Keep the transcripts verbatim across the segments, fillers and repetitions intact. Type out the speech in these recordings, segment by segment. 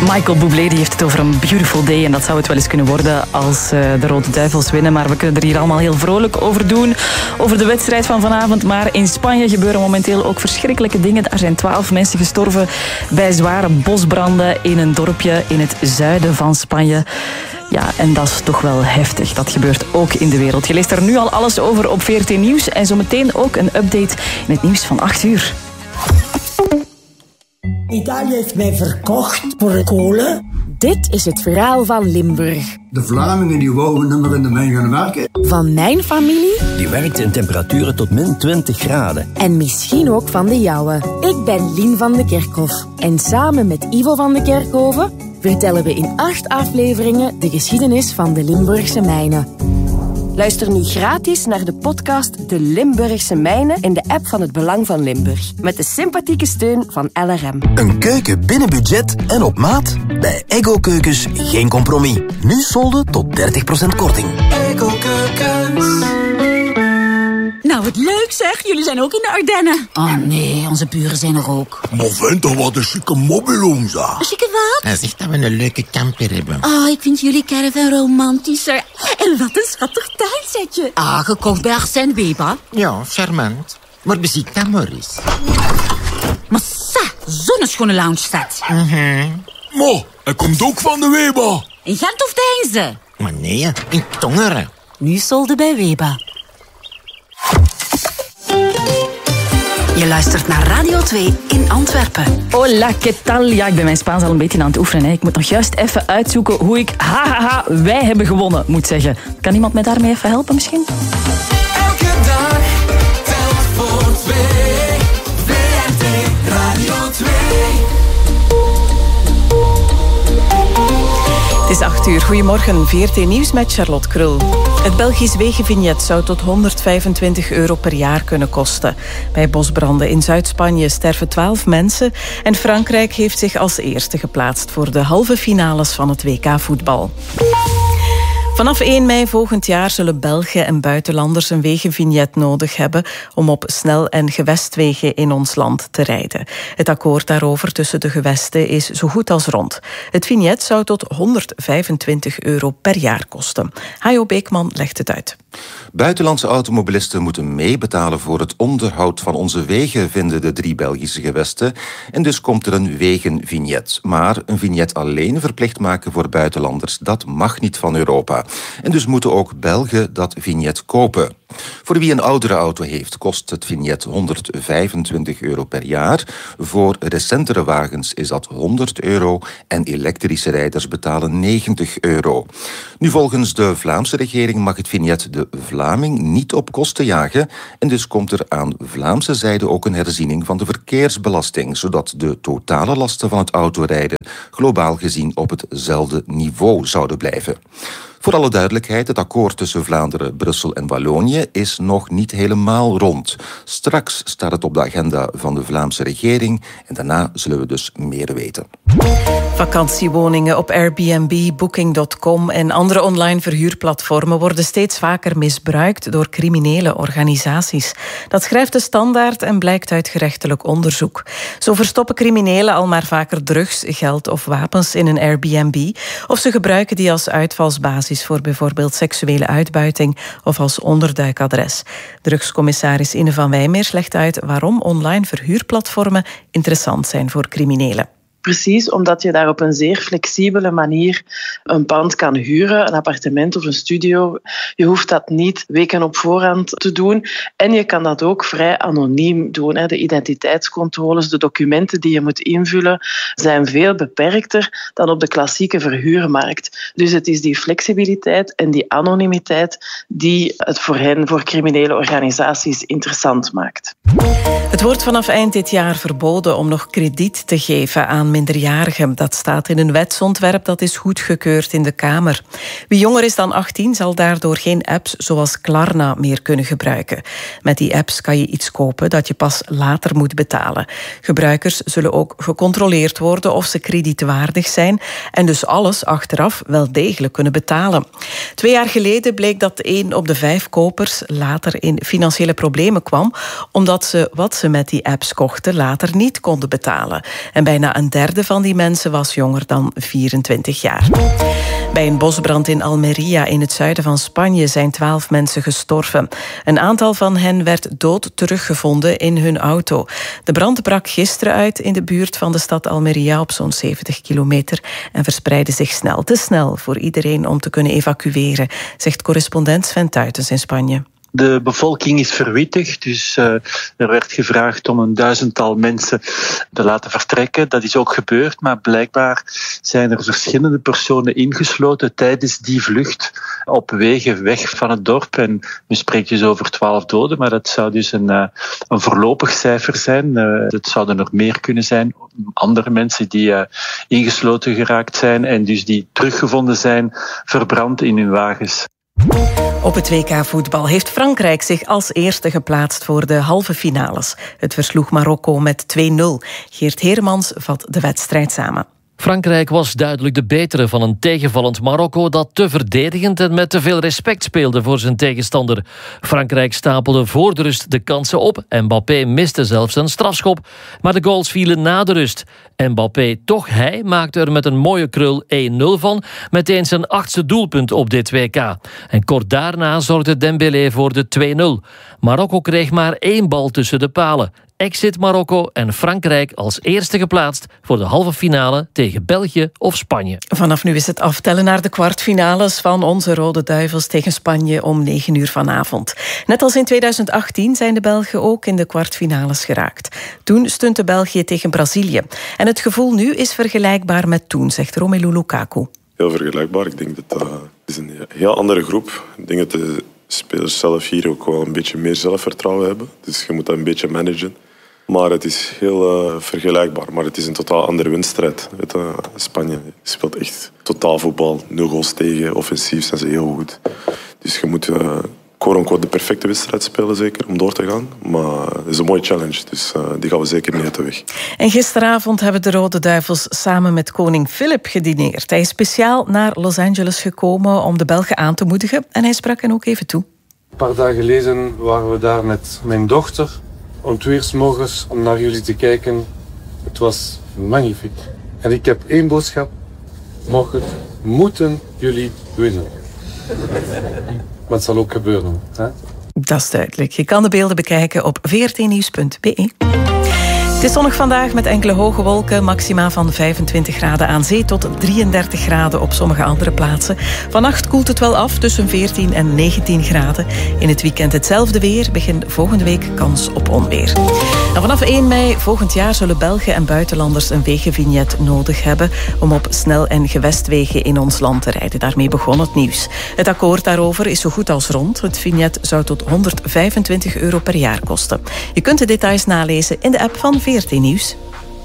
Michael Bublé die heeft het over een beautiful day en dat zou het wel eens kunnen worden als uh, de Rode Duivels winnen. Maar we kunnen er hier allemaal heel vrolijk over doen, over de wedstrijd van vanavond. Maar in Spanje gebeuren momenteel ook verschrikkelijke dingen. Daar zijn twaalf mensen gestorven bij zware bosbranden in een dorpje in het zuiden van Spanje. Ja, en dat is toch wel heftig. Dat gebeurt ook in de wereld. Je leest er nu al alles over op V R T Nieuws en zometeen ook een update in het nieuws van acht uur. Italië heeft mij verkocht voor kolen. Dit is het verhaal van Limburg. De Vlamingen die wouden niet meer in de mijn gaan werken. Van mijn familie. Die werkte in temperaturen tot min twintig graden. En misschien ook van de jouwe. Ik ben Lien van de Kerkhof. En samen met Ivo van de Kerkhoven vertellen we in acht afleveringen de geschiedenis van de Limburgse mijnen. Luister nu gratis naar de podcast De Limburgse Mijnen in de app van het Belang van Limburg. Met de sympathieke steun van L R M. Een keuken binnen budget en op maat? Bij Eggo Keukens geen compromis. Nu solden tot dertig procent korting. Eggo Keukens. Nou, wat leuk zeg. Jullie zijn ook in de Ardennen. Oh nee, onze buren zijn er ook. Maar vind toch wat een chique mobiloom, zeg. Een chique wat? Hij zegt dat we een leuke camper hebben. Oh, ik vind jullie caravan romantischer. En wat een schattig tuinzetje. Ah, gekocht bij Arsène Weber. Ja, charmant. Maar beziek dat maar eens. Maar sa, zo'n schone lounge staat. Mm-hmm. Maar, hij komt ook van de Weber. In Gent of Deinze? Maar nee, in Tongeren. Nu solden bij Weber. Je luistert naar Radio twee in Antwerpen. Hola, ¿qué tal? Ja, ik ben mijn Spaans al een beetje aan het oefenen. Hè. Ik moet nog juist even uitzoeken hoe ik ha, ha, ha, wij hebben gewonnen moet zeggen. Kan iemand mij daarmee even helpen misschien? Elke dag telt voor twee. V R T Radio twee. Het is acht uur. Goedemorgen, V R T Nieuws met Charlotte Krul. Het Belgisch wegenvignet zou tot honderdvijfentwintig euro per jaar kunnen kosten. Bij bosbranden in Zuid-Spanje sterven twaalf mensen en Frankrijk heeft zich als eerste geplaatst voor de halve finales van het W K-voetbal. Vanaf één mei volgend jaar zullen Belgen en buitenlanders een wegenvignet nodig hebben om op snel- en gewestwegen in ons land te rijden. Het akkoord daarover tussen de gewesten is zo goed als rond. Het vignet zou tot honderdvijfentwintig euro per jaar kosten. Hajo Beekman legt het uit. Buitenlandse automobilisten moeten meebetalen voor het onderhoud van onze wegen, vinden de drie Belgische gewesten. En dus komt er een wegenvignet. Maar een vignet alleen verplicht maken voor buitenlanders, dat mag niet van Europa. En dus moeten ook Belgen dat vignet kopen. Voor wie een oudere auto heeft, kost het vignet honderdvijfentwintig euro per jaar. Voor recentere wagens is dat honderd euro en elektrische rijders betalen negentig euro. Nu, volgens de Vlaamse regering mag het vignet de Vlaming niet op kosten jagen. En dus komt er aan Vlaamse zijde ook een herziening van de verkeersbelasting, zodat de totale lasten van het autorijden globaal gezien op hetzelfde niveau zouden blijven. Voor alle duidelijkheid, het akkoord tussen Vlaanderen, Brussel en Wallonië is nog niet helemaal rond. Straks staat het op de agenda van de Vlaamse regering en daarna zullen we dus meer weten. Vakantiewoningen op Airbnb, Booking punt com en andere online verhuurplatformen worden steeds vaker misbruikt door criminele organisaties. Dat schrijft de Standaard en blijkt uit gerechtelijk onderzoek. Zo verstoppen criminelen al maar vaker drugs, geld of wapens in een Airbnb, of ze gebruiken die als uitvalsbasis voor bijvoorbeeld seksuele uitbuiting of als onderduikadres. Drugscommissaris Ine van Wijmeers legt uit waarom online verhuurplatformen interessant zijn voor criminelen. Precies, omdat je daar op een zeer flexibele manier een pand kan huren, een appartement of een studio. Je hoeft dat niet weken op voorhand te doen. En je kan dat ook vrij anoniem doen. De identiteitscontroles, de documenten die je moet invullen, zijn veel beperkter dan op de klassieke verhuurmarkt. Dus het is die flexibiliteit en die anonimiteit die het voor hen, voor criminele organisaties, interessant maakt. Het wordt vanaf eind dit jaar verboden om nog krediet te geven aan minderjarigen. Dat staat in een wetsontwerp dat is goedgekeurd in de Kamer. Wie jonger is dan achttien zal daardoor geen apps zoals Klarna meer kunnen gebruiken. Met die apps kan je iets kopen dat je pas later moet betalen. Gebruikers zullen ook gecontroleerd worden of ze kredietwaardig zijn en dus alles achteraf wel degelijk kunnen betalen. Twee jaar geleden bleek dat één op de vijf kopers later in financiële problemen kwam, omdat ze wat ze met die apps kochten later niet konden betalen. En bijna een derde derde van die mensen was jonger dan vierentwintig jaar. Bij een bosbrand in Almeria in het zuiden van Spanje zijn twaalf mensen gestorven. Een aantal van hen werd dood teruggevonden in hun auto. De brand brak gisteren uit in de buurt van de stad Almeria op zo'n zeventig kilometer en verspreidde zich snel, te snel voor iedereen om te kunnen evacueren, zegt correspondent Sven Tuitens in Spanje. De bevolking is verwittigd, dus uh, er werd gevraagd om een duizendtal mensen te laten vertrekken. Dat is ook gebeurd, maar blijkbaar zijn er verschillende personen ingesloten tijdens die vlucht op wegen weg van het dorp. En we spreken dus over twaalf doden, maar dat zou dus een, uh, een voorlopig cijfer zijn. Uh, het zouden er meer kunnen zijn. Andere mensen die uh, ingesloten geraakt zijn en dus die teruggevonden zijn, verbrand in hun wagens. Op het W K voetbal heeft Frankrijk zich als eerste geplaatst voor de halve finales. Het versloeg Marokko met twee nul. Geert Heremans vat de wedstrijd samen. Frankrijk was duidelijk de betere van een tegenvallend Marokko dat te verdedigend en met te veel respect speelde voor zijn tegenstander. Frankrijk stapelde voor de rust de kansen op. Mbappé miste zelfs een strafschop, maar de goals vielen na de rust. Mbappé, toch hij, maakte er met een mooie krul één nul van, meteen zijn achtste doelpunt op dit W K. En kort daarna zorgde Dembélé voor de twee nul. Marokko kreeg maar één bal tussen de palen. Exit Marokko en Frankrijk als eerste geplaatst voor de halve finale tegen België of Spanje. Vanaf nu is het aftellen naar de kwartfinales van onze Rode Duivels tegen Spanje om negen uur vanavond. Net als in tweeduizend achttien zijn de Belgen ook in de kwartfinales geraakt. Toen stunte België tegen Brazilië. En het gevoel nu is vergelijkbaar met toen, zegt Romelu Lukaku. Heel vergelijkbaar. Ik denk dat dat is een heel andere groep. Ik denk dat de spelers zelf hier ook wel een beetje meer zelfvertrouwen hebben. Dus je moet dat een beetje managen. Maar het is heel uh, vergelijkbaar. Maar het is een totaal andere wedstrijd. Weet je, Spanje speelt echt totaal voetbal. Nul goals tegen. Offensief zijn ze heel goed. Dus je moet uh, quote-unquote de perfecte wedstrijd spelen zeker om door te gaan. Maar het is een mooie challenge. Dus uh, die gaan we zeker niet uit de weg. En gisteravond hebben de Rode Duivels samen met koning Philip gedineerd. Hij is speciaal naar Los Angeles gekomen om de Belgen aan te moedigen. En hij sprak hen ook even toe. Een paar dagen geleden waren we daar met mijn dochter. Om twee uur 's morgens om naar jullie te kijken. Het was magnifiek. En ik heb één boodschap. Morgen moeten jullie winnen. Maar het zal ook gebeuren. Hè? Dat is duidelijk. Je kan de beelden bekijken op v r t nieuws punt b e. Het is zonnig vandaag met enkele hoge wolken. Maxima van vijfentwintig graden aan zee tot drieëndertig graden op sommige andere plaatsen. Vannacht koelt het wel af tussen veertien en negentien graden. In het weekend hetzelfde weer. Begin volgende week kans op onweer. En vanaf één mei volgend jaar zullen Belgen en buitenlanders een wegenvignet nodig hebben om op snel- en gewestwegen in ons land te rijden. Daarmee begon het nieuws. Het akkoord daarover is zo goed als rond. Het vignet zou tot honderdvijfentwintig euro per jaar kosten. Je kunt de details nalezen in de app van V R T Nieuws.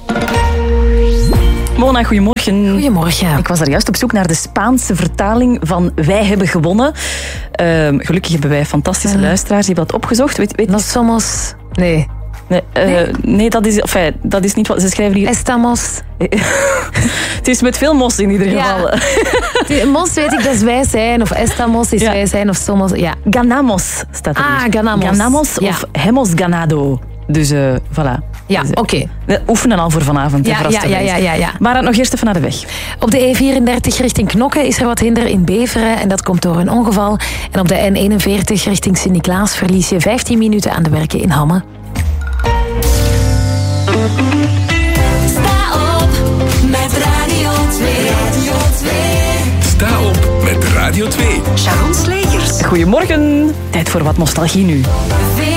Mona, goedemorgen. Goedemorgen. Ik was daar juist op zoek naar de Spaanse vertaling van Wij hebben gewonnen. Uh, gelukkig hebben wij fantastische uh, luisteraars die hebben dat opgezocht. Weet, weet Nos somos... Nee. Nee, uh, nee. nee dat, is, enfin, dat is niet wat ze schrijven hier. Estamos. Het is met veel mos in ieder geval. Ja. Mos weet ik dat is wij zijn, of estamos is ja. wij zijn, of somos. Ja. Ganamos staat er. Ah, ganamos. Ganamos ja. Of hemos ganado. Dus uh, voilà. Ja, dus, oké. Okay. We oefenen al voor vanavond. Ja, ja, ja, ja, ja, ja. Maar nog eerst even naar de weg. Op de E vierendertig richting Knokke is er wat hinder in Beveren. En dat komt door een ongeval. En op de N eenenveertig richting Sint-Niklaas verlies je vijftien minuten aan de werken in Hamme. Sta op met Radio twee. Radio twee. Sta op met Radio twee. Sharon Slegers. Goedemorgen. Tijd voor wat nostalgie nu.